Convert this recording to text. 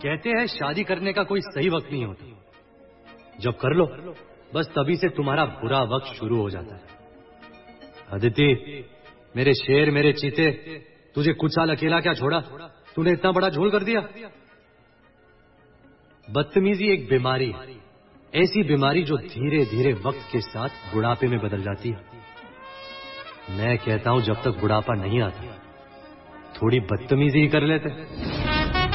कहते हैं शादी करने का कोई सही वक्त नहीं होता, जब कर लो बस तभी से तुम्हारा बुरा वक्त शुरू हो जाता है। अदिति, मेरे शेर, मेरे चीते, तुझे कुछ साल अकेला क्या छोड़ा? तूने इतना बड़ा झोल कर दिया। बदतमीजी एक बीमारी है, ऐसी बीमारी जो धीरे धीरे वक्त के साथ बुढ़ापे में बदल जाती है। मैं कहता हूं जब तक बुढ़ापा नहीं आता थोड़ी बदतमीजी ही कर लेते।